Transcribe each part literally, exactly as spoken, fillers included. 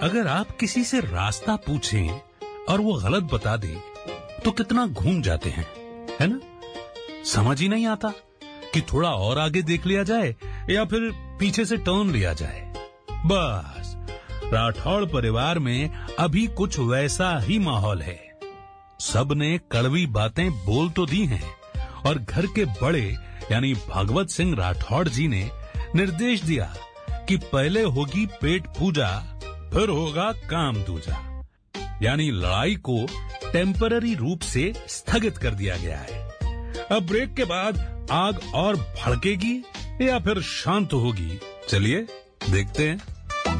अगर आप किसी से रास्ता पूछें और वो गलत बता दे तो कितना घूम जाते हैं, है ना? समझ ही नहीं आता कि थोड़ा और आगे देख लिया जाए या फिर पीछे से टर्न लिया जाए। बस राठौड़ परिवार में अभी कुछ वैसा ही माहौल है। सब ने कड़वी बातें बोल तो दी हैं और घर के बड़े यानी भागवत सिंह राठौड़ जी ने निर्देश दिया कि पहले होगी पेट पूजा, फिर होगा काम दूजा। यानी लड़ाई को टेम्पररी रूप से स्थगित कर दिया गया है। अब ब्रेक के बाद आग और भड़केगी या फिर शांत होगी, चलिए देखते हैं।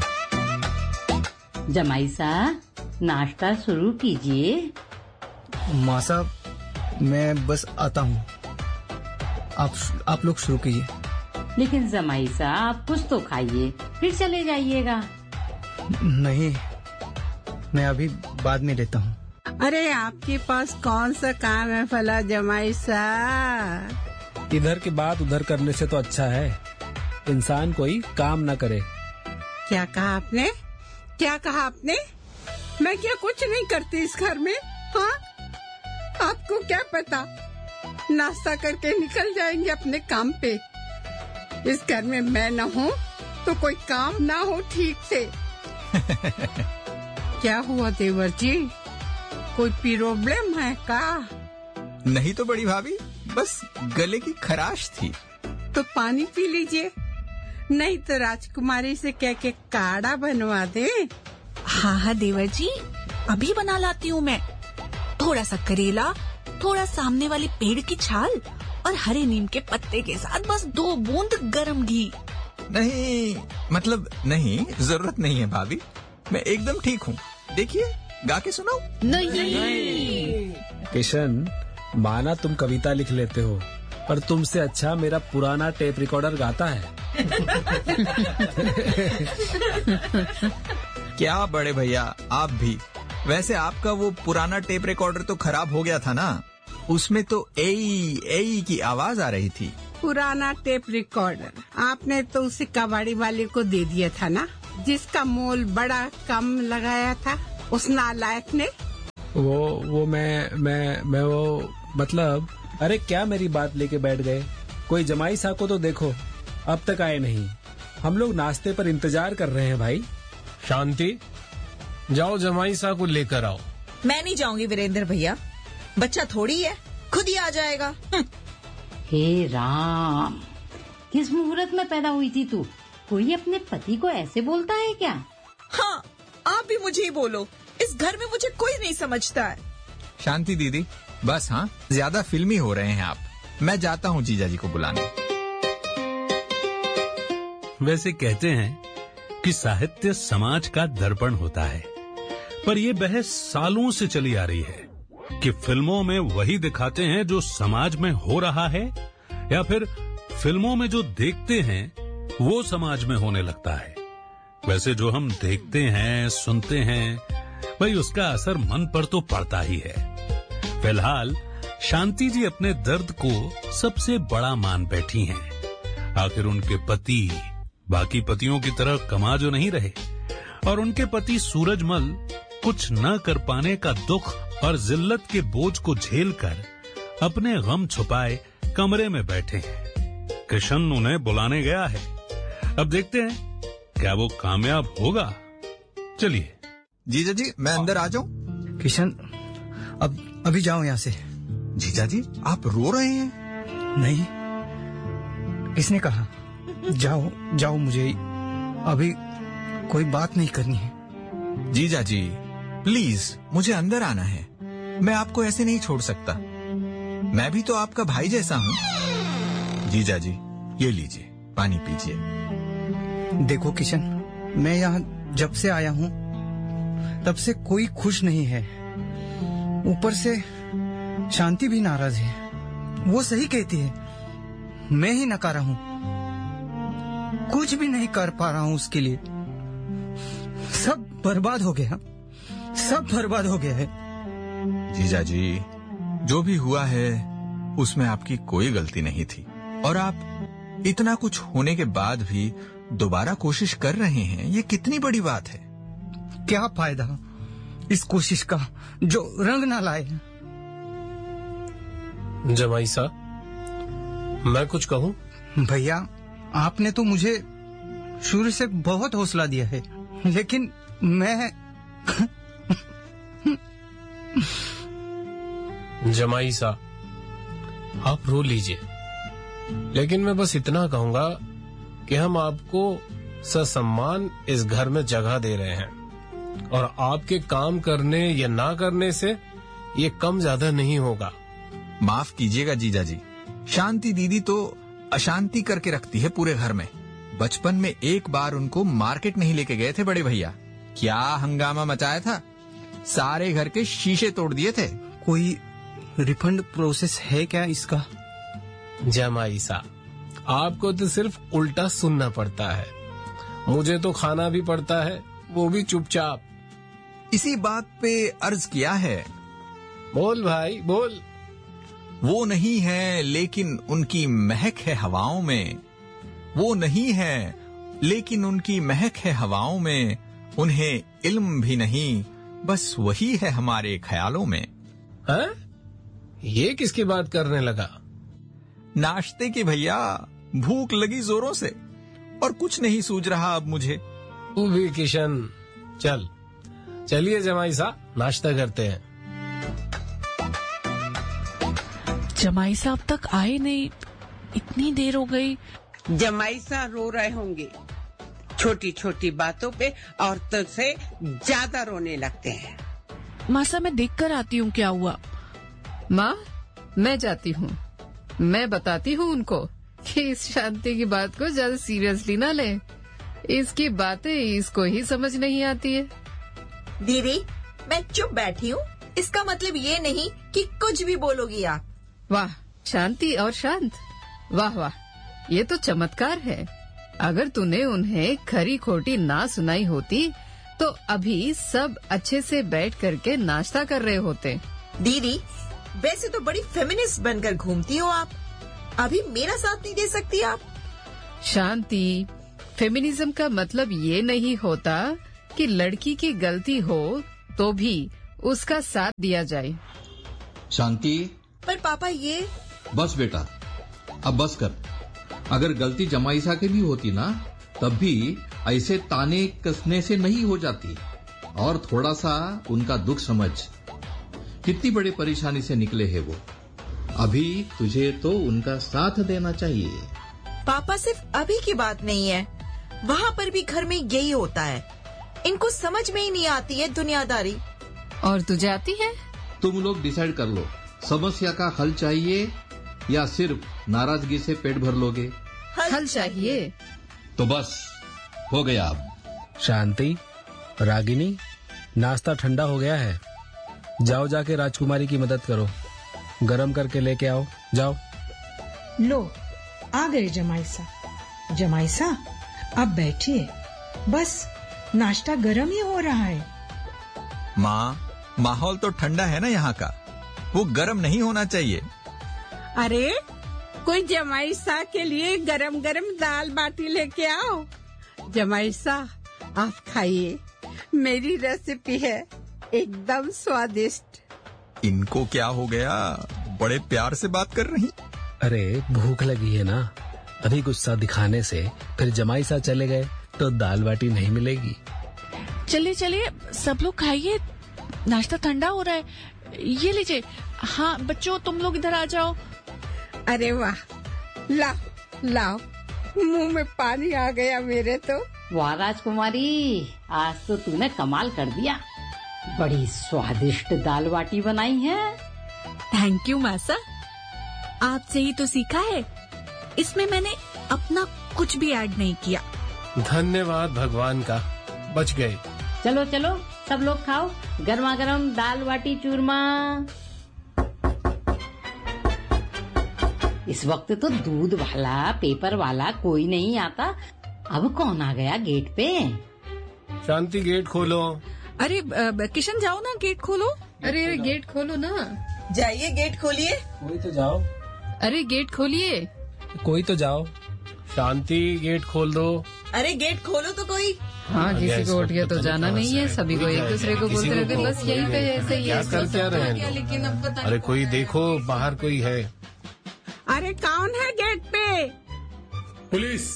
जमाई साहब, नाश्ता शुरू कीजिए। माँ साहब, मैं बस आता हूँ, आप आप लोग शुरू कीजिए। लेकिन जमाई साहब, कुछ तो खाइए, फिर चले जाइएगा। नहीं, मैं अभी बाद में लेता हूँ। अरे आपके पास कौन सा काम है फला जमाई साहब? इधर की बात उधर करने से तो अच्छा है इंसान कोई काम न करे। क्या कहा आपने? क्या कहा आपने? मैं क्या कुछ नहीं करती इस घर में? हाँ, आपको क्या पता, नाश्ता करके निकल जाएंगे अपने काम पे। इस घर में मैं न हूँ तो कोई काम ना हो ठीक से। क्या हुआ देवर जी, कोई प्रॉब्लम है का? नहीं तो बड़ी भाभी, बस गले की खराश थी। तो पानी पी लीजिए, नहीं तो राजकुमारी से कह के काढ़ा बनवा दे। हाँ हाँ देवर जी, अभी बना लाती हूँ मैं। थोड़ा सा करेला, थोड़ा सामने वाले पेड़ की छाल और हरे नीम के पत्ते के साथ बस दो बूंद गरम घी। नहीं, मतलब नहीं, जरूरत नहीं है भाभी, मैं एकदम ठीक हूँ। देखिए, गा के सुनाओ। नहीं। किशन, माना तुम कविता लिख लेते हो, पर तुमसे अच्छा मेरा पुराना टेप रिकॉर्डर गाता है। क्या बड़े भैया, आप भी। वैसे आपका वो पुराना टेप रिकॉर्डर तो खराब हो गया था ना, उसमें तो एई एई की आवाज आ रही थी। पुराना टेप रिकॉर्डर आपने तो उसे कबाड़ी वाले को दे दिया था ना, जिसका मोल बड़ा कम लगाया था उस नालायक ने। वो वो मैं मैं मैं वो मतलब, अरे क्या मेरी बात लेके बैठ गए? कोई जमाई साहब को तो देखो, अब तक आए नहीं। हम लोग नाश्ते पर इंतजार कर रहे हैं भाई। शांति, जाओ जमाई साहब को लेकर आओ। मैं नहीं जाऊंगी वीरेंद्र भैया, बच्चा थोड़ी है, खुद ही आ जाएगा। हे राम, किस मुहूर्त में पैदा हुई थी तू? कोई अपने पति को ऐसे बोलता है क्या? हाँ, आप भी मुझे ही बोलो, इस घर में मुझे कोई नहीं समझता है। शांति दीदी, बस हाँ, ज्यादा फिल्मी हो रहे हैं आप। मैं जाता हूँ जीजा जी को बुलाने। वैसे कहते हैं कि साहित्य समाज का दर्पण होता है, पर यह बहस सालों से चली आ रही है कि फिल्मों में वही दिखाते हैं जो समाज में हो रहा है, या फिर फिल्मों में जो देखते हैं वो समाज में होने लगता है। वैसे जो हम देखते हैं, सुनते हैं, भाई उसका असर मन पर तो पड़ता ही है। फिलहाल शांति जी अपने दर्द को सबसे बड़ा मान बैठी हैं। आखिर उनके पति बाकी पतियों की तरह कमा जो नहीं रहे, और उनके पति सूरजमल कुछ न कर पाने का दुख और जिल्लत के बोझ को झेलकर अपने गम छुपाए कमरे में बैठे हैं। किशन उन्हें बुलाने गया है, अब देखते हैं क्या वो कामयाब होगा। चलिए जीजा जी, मैं अंदर आ जाऊं? किशन, अब अभी जाओ यहाँ से। जीजा जी, आप रो रहे हैं? नहीं, किसने कहा? जाओ जाओ, मुझे अभी कोई बात नहीं करनी है। जीजा जी प्लीज, मुझे अंदर आना है, मैं आपको ऐसे नहीं छोड़ सकता। मैं भी तो आपका भाई जैसा हूँ। जीजा जी, ये लीजिए, पानी पीजिए। देखो किशन, मैं यहाँ जब से आया हूँ तब से कोई खुश नहीं है। ऊपर से शांति भी नाराज है। वो सही कहती है, मैं ही नकारा हूँ, कुछ भी नहीं कर पा रहा हूँ उसके लिए। सब बर्बाद हो गया, सब बर्बाद हो गया है। जीजा जी, जो भी हुआ है उसमें आपकी कोई गलती नहीं थी, और आप इतना कुछ होने के बाद भी दोबारा कोशिश कर रहे हैं, ये कितनी बड़ी बात है। क्या फायदा इस कोशिश का जो रंग ना लाए। जमाई साहब, मैं कुछ कहूँ? भैया, आपने तो मुझे शुरू से बहुत हौसला दिया है, लेकिन मैं जमाई साहब, आप रो लीजिए, लेकिन मैं बस इतना कहूंगा कि हम आपको ससम्मान इस घर में जगह दे रहे हैं, और आपके काम करने या ना करने से ये कम ज्यादा नहीं होगा। माफ कीजिएगा जीजा जी, शांति दीदी तो अशांति करके रखती है पूरे घर में। बचपन में एक बार उनको मार्केट नहीं लेके गए थे बड़े भैया, क्या हंगामा मचाया था, सारे घर के शीशे तोड़ दिए थे। कोई रिफंड प्रोसेस है क्या इसका? जमाई साहब, आपको तो सिर्फ उल्टा सुनना पड़ता है, मुझे तो खाना भी पड़ता है, वो भी चुपचाप। इसी बात पे अर्ज किया है। बोल भाई बोल। वो नहीं है लेकिन उनकी महक है हवाओं में, वो नहीं है लेकिन उनकी महक है हवाओं में, उन्हें इल्म भी नहीं, बस वही है हमारे ख्यालों में। हाँ? ये किसकी बात करने लगा? नाश्ते की भैया, भूख लगी जोरों से और कुछ नहीं सूझ रहा अब मुझे। तू भी किशन, चल चलिए जमाई साहब, नाश्ता करते हैं। जमाई साहब तक आए नहीं, इतनी देर हो गई। जमाई साहब रो रहे होंगे, छोटी छोटी बातों पे औरतों से ज्यादा रोने लगते हैं। मासा, मैं देख कर आती हूँ क्या हुआ। माँ, मैं जाती हूँ, मैं बताती हूँ उनको कि इस शांति की बात को ज्यादा सीरियसली ना लें, इसकी बातें इसको ही समझ नहीं आती है। दीदी, मैं चुप बैठी हूँ, इसका मतलब ये नहीं कि कुछ भी बोलोगी आप। वाह, शांति और शांत, वाह वाह, ये तो चमत्कार है। अगर तूने उन्हें खरी खोटी ना सुनाई होती तो अभी सब अच्छे से बैठ करके नाश्ता कर रहे होते। दीदी, वैसे तो बड़ी फेमिनिस्ट बनकर घूमती हो आप, अभी मेरा साथ नहीं दे सकती आप? शांति, फेमिनिज्म का मतलब ये नहीं होता कि लड़की की गलती हो तो भी उसका साथ दिया जाए। शांति, पर पापा ये... बस बेटा, अब बस कर। अगर गलती जमाईसा की भी होती ना, तब भी ऐसे ताने कसने से नहीं हो जाती। और थोड़ा सा उनका दुख समझ, कितनी बड़ी परेशानी से निकले हैं वो। अभी तुझे तो उनका साथ देना चाहिए। पापा, सिर्फ अभी की बात नहीं है, वहाँ पर भी घर में यही होता है। इनको समझ में ही नहीं आती है दुनियादारी। और तुझे आती है? तुम लोग डिसाइड कर लो, समस्या का हल चाहिए या सिर्फ नाराजगी से पेट भर लोगे? हल, हल चाहिए। तो बस हो गया। अब शांति, रागिनी, नाश्ता ठंडा हो गया है, जाओ जाके राजकुमारी की मदद करो, गरम करके लेके आओ, जाओ। लो, आ गए जमाईसा। जमाईसा, अब बैठिए, बस नाश्ता गरम ही हो रहा है। माँ, माहौल तो ठंडा है ना यहाँ का, वो गरम नहीं होना चाहिए। अरे, कोई जमाई साहब के लिए गरम गरम दाल बाटी लेके आओ। जमाई साहब, आप खाइए, मेरी रेसिपी है, एकदम स्वादिष्ट। इनको क्या हो गया, बड़े प्यार से बात कर रही। अरे भूख लगी है ना, अभी गुस्सा दिखाने से फिर जमाई सा चले गए तो दाल बाटी नहीं मिलेगी। चलिए चलिए, सब लोग खाइए, नाश्ता ठंडा हो रहा है। ये लीजिए। हाँ बच्चों, तुम लोग इधर आ जाओ। अरे वाह, लाओ लाओ, मुंह में पानी आ गया मेरे तो। वाह राजकुमारी, आज तो तूने कमाल कर दिया, बड़ी स्वादिष्ट दाल बाटी बनाई है। थैंक यू मासा, आपसे ही तो सीखा है, इसमें मैंने अपना कुछ भी ऐड नहीं किया। धन्यवाद भगवान का, बच गए। चलो चलो, सब लोग खाओ गर्मा गर्म दाल बाटी चूरमा। इस वक्त तो दूध वाला, पेपर वाला कोई नहीं आता, अब कौन आ गया गेट पे? शांति, गेट खोलो। अरे किशन, जाओ ना, गेट खोलो। अरे अरे गेट खोलो ना। जाइए, गेट खोलिए। कोई तो जाओ। अरे गेट खोलिए। कोई तो जाओ। शांति, गेट खोल दो। अरे गेट खोलो तो कोई। हाँ, किसी को उठ गया तो जाना नहीं है, सभी को एक दूसरे को बोलते रहते बस यही पे ऐसे ही क्या है। कर क्या रहे हैं? लेकिन अब पता अरे कोई देखो, बाहर कोई है। अरे कौन है गेट पे? पुलिस।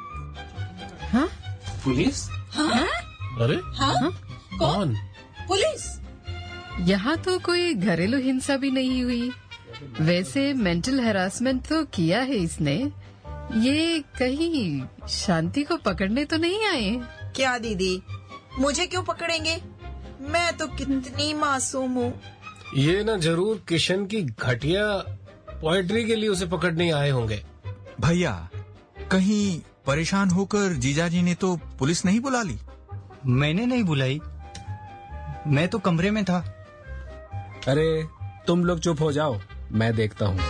हाँ? पुलिस? हाँ? अरे हाँ? कौन? पुलिस? यहाँ तो कोई घरेलू हिंसा भी नहीं हुई। वैसे मेंटल हैरासमेंट तो किया है इसने। ये कहीं शांति को पकड़ने तो नहीं आए? क्या दीदी, मुझे क्यों पकड़ेंगे? मैं तो कितनी मासूम हूँ। ये ना जरूर किशन की घटिया पोएट्री के लिए उसे पकड़ने आए होंगे। भैया, कहीं परेशान होकर जीजाजी ने तो पुलिस नहीं बुला ली? मैंने नहीं बुलाई, मैं तो कमरे में था। अरे तुम लोग चुप हो जाओ, मैं देखता हूँ।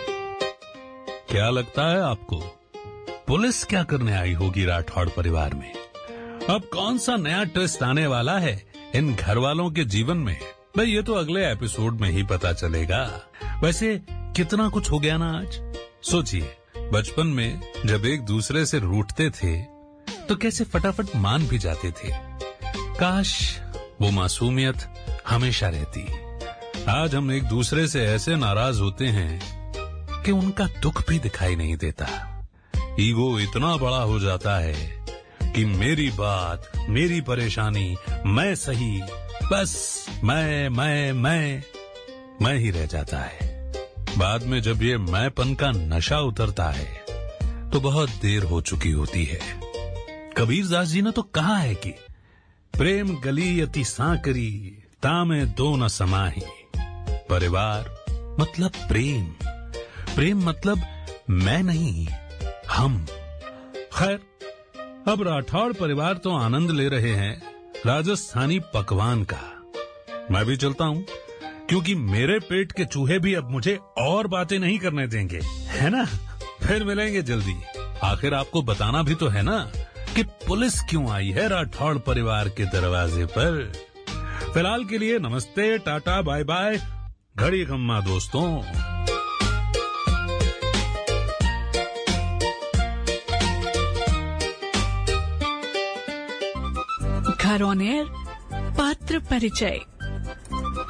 क्या लगता है आपको, पुलिस क्या करने आई होगी राठौड़ परिवार में? अब कौन सा नया ट्विस्ट आने वाला है इन घर वालों के जीवन में? भाई ये तो अगले एपिसोड में ही पता चलेगा। वैसे कितना कुछ हो गया ना आज। सोचिए, बचपन में जब एक दूसरे से रूठते थे तो कैसे फटाफट मान भी जाते थे। काश वो मासूमियत हमेशा रहती। आज हम एक दूसरे से ऐसे नाराज होते हैं कि उनका दुख भी दिखाई नहीं देता। ईगो इतना बड़ा हो जाता है कि मेरी बात, मेरी परेशानी, मैं सही, बस मैं मैं मैं मैं ही रह जाता है। बाद में जब ये मैंपन का नशा उतरता है तो बहुत देर हो चुकी होती है। कबीरदास जी ने तो कहा है कि प्रेम गली अति सांकरी, तामे दो न समाही। परिवार मतलब प्रेम, प्रेम मतलब मैं नहीं, हम। खैर, अब राठौड़ परिवार तो आनंद ले रहे हैं राजस्थानी पकवान का। मैं भी चलता हूँ, क्योंकि मेरे पेट के चूहे भी अब मुझे और बातें नहीं करने देंगे, है ना? फिर मिलेंगे जल्दी। आखिर आपको बताना भी तो है ना कि पुलिस क्यों आई है राठौड़ परिवार के दरवाजे पर। फिलहाल के लिए नमस्ते, टाटा, बाय बाय, घड़ी खम्मा दोस्तों। घर ऑन एयर पात्र परिचय।